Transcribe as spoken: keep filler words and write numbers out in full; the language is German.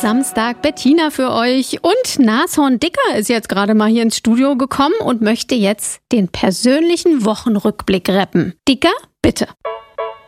Samstag, Bettina für euch. Und Nashorn Dicker ist jetzt gerade mal hier ins Studio gekommen und möchte jetzt den persönlichen Wochenrückblick rappen. Dicker, bitte.